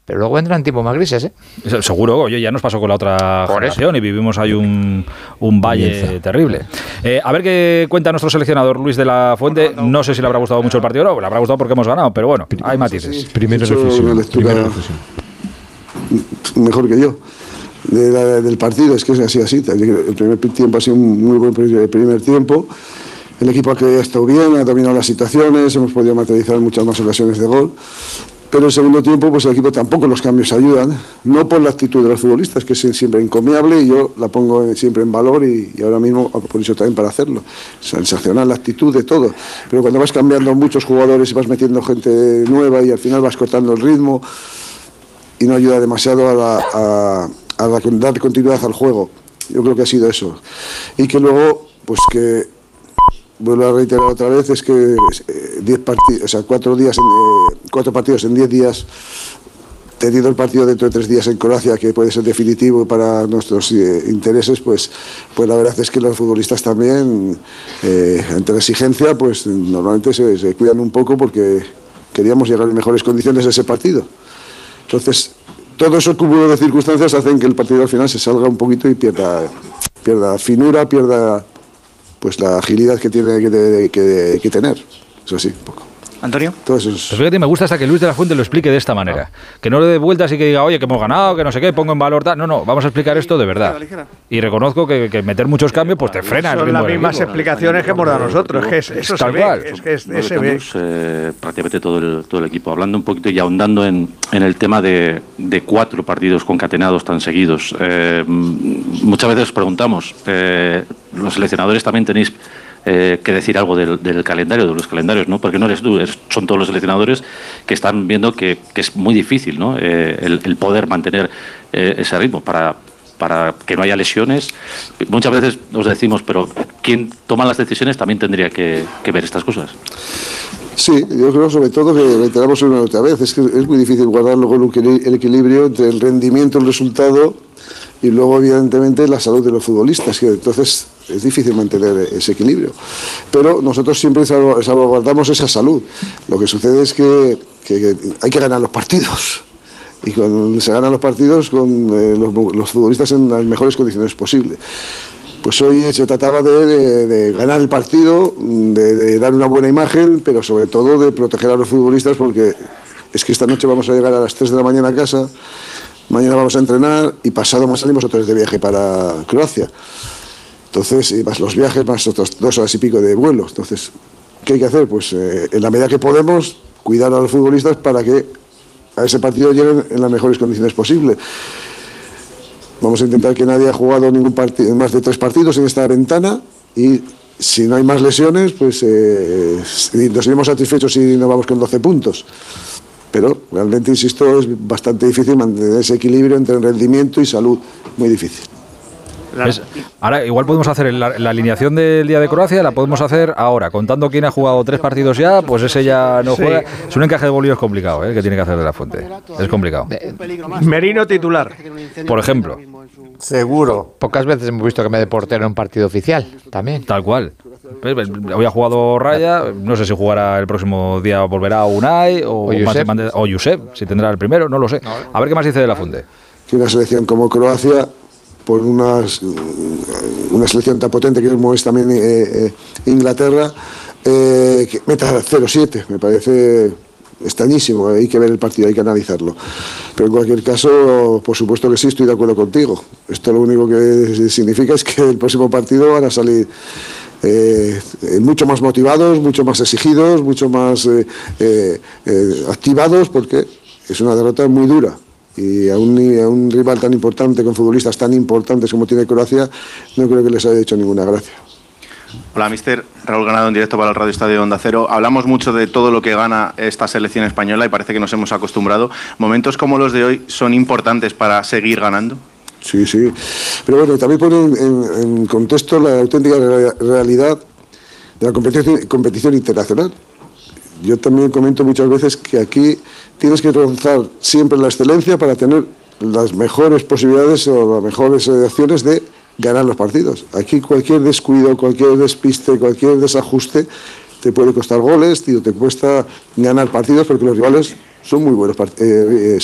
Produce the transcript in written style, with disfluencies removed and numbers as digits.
Pero luego vendrán tiempos más grises, ¿eh? Seguro, oye, ya nos pasó con la otra generación y vivimos ahí un valle terrible. A ver qué cuenta nuestro seleccionador Luis de la Fuente. No sé si le habrá gustado mucho el partido o no, le habrá gustado porque hemos ganado, pero bueno, hay matices. Primera reflexión. Mejor que yo. Del partido, es que es así. El primer tiempo ha sido un muy buen primer tiempo. El equipo ha estado bien, ha dominado las situaciones, hemos podido materializar muchas más ocasiones de gol. Pero el segundo tiempo, pues el equipo tampoco los cambios ayudan, no por la actitud de los futbolistas, que es siempre encomiable y yo la pongo siempre en valor y ahora mismo por eso también para hacerlo. Sensacional la actitud de todo. Pero cuando vas cambiando muchos jugadores y vas metiendo gente nueva y al final vas cortando el ritmo y no ayuda demasiado a dar continuidad al juego. Yo creo que ha sido eso. Y que luego, pues que vuelvo a reiterar otra vez, es que 10 partidos, o sea, 4 partidos en 10 días, teniendo el partido dentro de 3 días en Croacia, que puede ser definitivo para nuestros intereses, pues la verdad es que los futbolistas también, ante la exigencia, pues normalmente se cuidan un poco porque queríamos llegar en mejores condiciones a ese partido. Entonces, todo esos cúmulo de circunstancias hacen que el partido al final se salga un poquito y pierda finura, pierda pues la agilidad que tiene que tener. Eso sí, un poco. Antonio. Pues fíjate, me gusta hasta que Luis de la Fuente lo explique de esta manera. Que no le dé vueltas y que diga, oye, que hemos ganado, que no sé qué, pongo en valor tal. No, vamos a explicar esto de verdad. Y reconozco que meter muchos cambios pues te frena el ritmo. Son las mismas explicaciones que hemos dado nosotros. Eso se ve. Prácticamente todo el equipo. Hablando un poquito y ahondando en el tema de 4 partidos concatenados tan seguidos. Muchas veces os preguntamos, los seleccionadores también tenéis que decir algo del calendario, de los calendarios, ¿no? Porque no eres tú, son todos los seleccionadores que están viendo que es muy difícil, ¿no? El poder mantener ese ritmo para que no haya lesiones. Muchas veces os decimos, pero quien toma las decisiones también tendría que ver estas cosas. Sí, yo creo sobre todo que reiteramos una otra vez, es que es muy difícil guardar luego el equilibrio entre el rendimiento, el resultado y luego evidentemente la salud de los futbolistas, que entonces es difícil mantener ese equilibrio. Pero nosotros siempre salvaguardamos esa salud. Lo que sucede es que hay que ganar los partidos. Y cuando se ganan los partidos con los futbolistas en las mejores condiciones posibles. Pues hoy se trataba de ganar el partido, de dar una buena imagen, pero sobre todo de proteger a los futbolistas, porque es que esta noche vamos a llegar a las 3 de la mañana a casa, mañana vamos a entrenar y pasado más salimos otra vez de viaje para Croacia. Entonces, más los viajes, más otras 2 horas y pico de vuelo. Entonces, ¿qué hay que hacer? Pues en la medida que podemos, cuidar a los futbolistas para que a ese partido lleguen en las mejores condiciones posibles. Vamos a intentar que nadie haya jugado ningún partido, más de 3 partidos en esta ventana y si no hay más lesiones, pues nos iremos satisfechos si nos vamos con 12 puntos. Pero realmente, insisto, es bastante difícil mantener ese equilibrio entre rendimiento y salud. Muy difícil. Ahora, igual podemos hacer la alineación del día de Croacia, la podemos hacer ahora, contando quién ha jugado 3 partidos ya, pues ese ya no juega. Es un encaje de bolillos complicado, que tiene que hacer de la Fuente. Es complicado. Merino titular, por ejemplo. Seguro. Pocas veces hemos visto que me dé portero en un partido oficial, también. Tal cual. Hoy ha jugado Raya, no sé si jugará el próximo día, volverá Unai o Josep, si tendrá el primero, no lo sé. A ver qué más dice de la Fuente. Que una selección como Croacia, por una selección tan potente como es también Inglaterra, que meta 0-7, me parece extrañísimo. Hay que ver el partido, hay que analizarlo. Pero en cualquier caso, por supuesto que sí, estoy de acuerdo contigo. Esto lo único que significa es que el próximo partido van a salir mucho más motivados, mucho más exigidos, mucho más activados, porque es una derrota muy dura. Y a un rival tan importante, con futbolistas tan importantes como tiene Croacia, no creo que les haya hecho ninguna gracia. Hola, mister. Raúl Ganado, en directo para el Radio Estadio Onda Cero. Hablamos mucho de todo lo que gana esta selección española y parece que nos hemos acostumbrado. ¿Momentos como los de hoy son importantes para seguir ganando? Sí. Pero bueno, también pone en contexto la auténtica realidad de la competición internacional. Yo también comento muchas veces que aquí tienes que rozar siempre la excelencia para tener las mejores posibilidades o las mejores opciones de ganar los partidos. Aquí cualquier descuido, cualquier despiste, cualquier desajuste te puede costar goles, te cuesta ganar partidos porque los rivales son muy buenos